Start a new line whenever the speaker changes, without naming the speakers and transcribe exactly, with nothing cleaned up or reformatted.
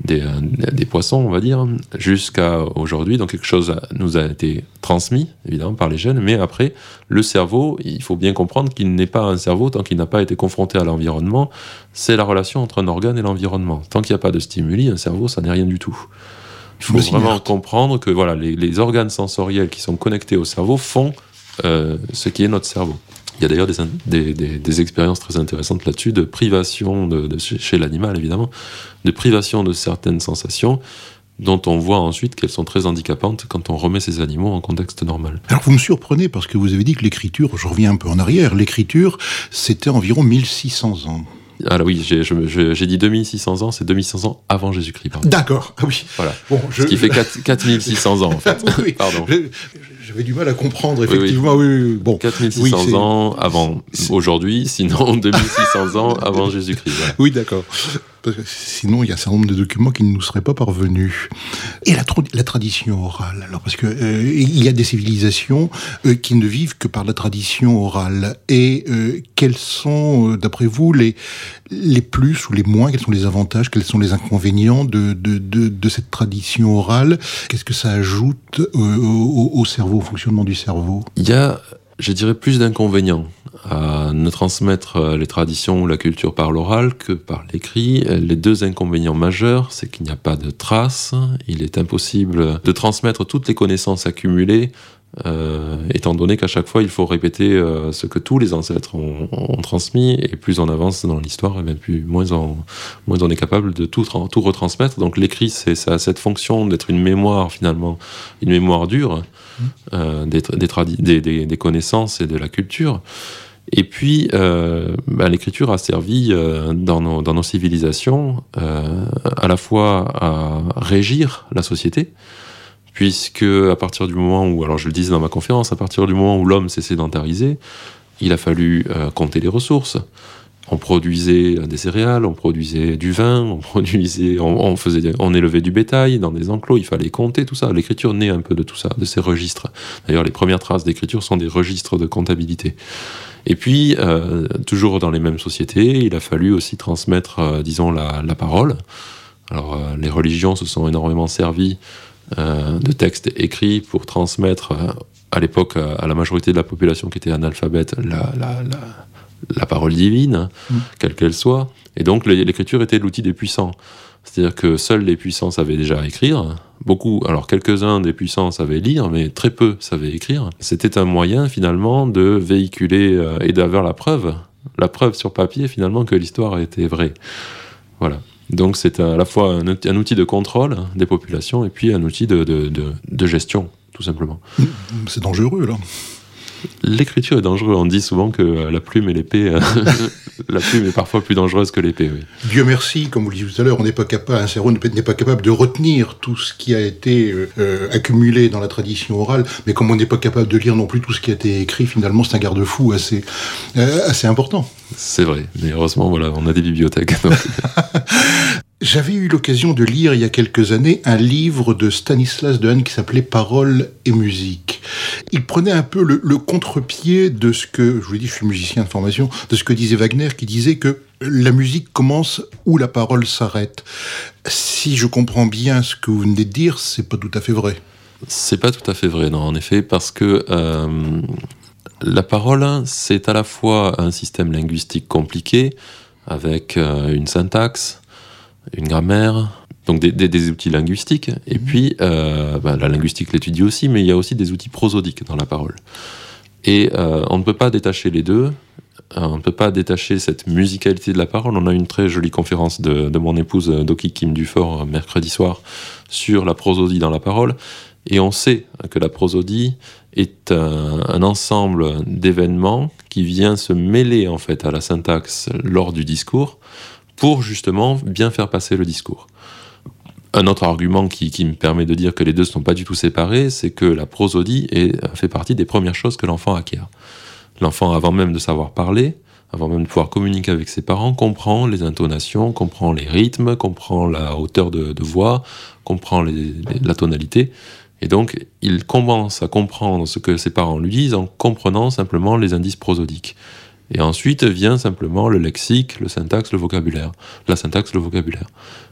des, des poissons, on va dire, jusqu'à aujourd'hui. Donc quelque chose nous a été transmis, évidemment, par les gènes, mais après, le cerveau, il faut bien comprendre qu'il n'est pas un cerveau tant qu'il n'a pas été confronté à l'environnement. C'est la relation entre un organe et l'environnement. Tant qu'il n'y a pas de stimuli, un cerveau, ça n'est rien du tout. Il faut vraiment comprendre que voilà, les, les organes sensoriels qui sont connectés au cerveau font euh, ce qui est notre cerveau. Il y a d'ailleurs des, des, des, des expériences très intéressantes là-dessus, de privation, de, de, chez l'animal évidemment, de privation de certaines sensations dont on voit ensuite qu'elles sont très handicapantes quand on remet ces animaux en contexte normal.
Alors vous me surprenez parce que vous avez dit que l'écriture, je reviens un peu en arrière, l'écriture c'était environ mille six cents ans.
Alors oui, j'ai, je, j'ai dit deux mille six cents ans, c'est deux mille six cents ans avant Jésus-Christ. Pardon.
D'accord, ah oui.
Voilà.
Bon, je...
Ce qui fait quatre mille six cents ans en fait.
Oui, oui.
Pardon.
Je, j'avais du mal à comprendre, effectivement. Oui, oui. Oui, oui. Bon.
quatre mille six cents oui, ans avant
c'est...
aujourd'hui, sinon deux mille six cents ans avant Jésus-Christ. Voilà.
Oui, d'accord. Parce que sinon, il y a un certain nombre de documents qui ne nous seraient pas parvenus. Et la, tra- la tradition orale, alors parce que euh, il y a des civilisations euh, qui ne vivent que par la tradition orale. Et euh, quels sont, euh, d'après vous, les les plus ou les moins, quels sont les avantages, quels sont les inconvénients de de de, de cette tradition orale? Qu'est-ce que ça ajoute euh, au, au cerveau, au fonctionnement du cerveau?
Il y a, je dirais, plus d'inconvénients à ne transmettre les traditions ou la culture par l'oral que par l'écrit. Les deux inconvénients majeurs, c'est qu'il n'y a pas de traces. Il est impossible de transmettre toutes les connaissances accumulées, euh, étant donné qu'à chaque fois, il faut répéter euh, ce que tous les ancêtres ont, ont transmis, et plus on avance dans l'histoire, et bien plus, moins, on, moins on est capable de tout, tout retransmettre. Donc l'écrit, c'est, ça a cette fonction d'être une mémoire, finalement, une mémoire dure, euh, des, des, tradi- des, des, des connaissances et de la culture. Et puis, euh, bah, l'écriture a servi euh, dans, nos, dans nos civilisations euh, à la fois à régir la société, puisque à partir du moment où, alors je le disais dans ma conférence, à partir du moment où l'homme s'est sédentarisé, il a fallu euh, compter les ressources. On produisait des céréales, on produisait du vin, on produisait, on, on faisait, on élevait du bétail dans des enclos. Il fallait compter tout ça. L'écriture naît un peu de tout ça, de ces registres. D'ailleurs, les premières traces d'écriture sont des registres de comptabilité. Et puis, euh, toujours dans les mêmes sociétés, il a fallu aussi transmettre, euh, disons, la, la parole. Alors, euh, les religions se sont énormément servies euh, de textes écrits pour transmettre, euh, à l'époque, euh, à la majorité de la population qui était analphabète, la, la, la, la parole divine, mmh. quelle qu'elle soit. Et donc, l'écriture était l'outil des puissants. C'est-à-dire que seuls les puissants savaient déjà écrire. Beaucoup, alors quelques-uns des puissants savaient lire, mais très peu savaient écrire. C'était un moyen, finalement, de véhiculer euh, et d'avoir la preuve, la preuve sur papier, finalement, que l'histoire était vraie. Voilà. Donc c'est à la fois un, un outil de contrôle des populations et puis un outil de, de, de, de gestion, tout simplement.
C'est dangereux, là.
L'écriture est dangereuse. On dit souvent que la plume et l'épée, la plume est parfois plus dangereuse que l'épée. Oui.
Dieu merci, comme vous le disiez tout à l'heure, on n'est pas capable, un cerveau n'est pas capable de retenir tout ce qui a été euh, accumulé dans la tradition orale, mais comme on n'est pas capable de lire non plus tout ce qui a été écrit, finalement, c'est un garde-fou assez, euh, assez important.
C'est vrai, mais heureusement, voilà, on a des bibliothèques.
J'avais eu l'occasion de lire il y a quelques années un livre de Stanislas Dehaene qui s'appelait Paroles et musique. Il prenait un peu le, le contre-pied de ce que, je vous l'ai dit, je suis musicien de formation, de ce que disait Wagner, qui disait que la musique commence où la parole s'arrête. Si je comprends bien ce que vous venez de dire, c'est pas tout à fait vrai.
C'est pas tout à fait vrai, non, en effet, parce que euh, la parole, c'est à la fois un système linguistique compliqué, avec euh, une syntaxe, une grammaire, donc des, des, des outils linguistiques, et mmh. puis euh, bah, la linguistique l'étudie aussi, mais il y a aussi des outils prosodiques dans la parole. Et euh, on ne peut pas détacher les deux, on ne peut pas détacher cette musicalité de la parole. On a une très jolie conférence de, de mon épouse Doki Kim Dufort mercredi soir sur la prosodie dans la parole, et on sait que la prosodie est un, un ensemble d'événements qui vient se mêler en fait à la syntaxe lors du discours, pour justement bien faire passer le discours. Un autre argument qui, qui me permet de dire que les deux ne sont pas du tout séparés, c'est que la prosodie est, fait partie des premières choses que l'enfant acquiert. L'enfant, avant même de savoir parler, avant même de pouvoir communiquer avec ses parents, comprend les intonations, comprend les rythmes, comprend la hauteur de, de voix, comprend les, les, la tonalité. Et donc, il commence à comprendre ce que ses parents lui disent en comprenant simplement les indices prosodiques. Et ensuite vient simplement le lexique, le syntaxe, le vocabulaire. La syntaxe, le vocabulaire.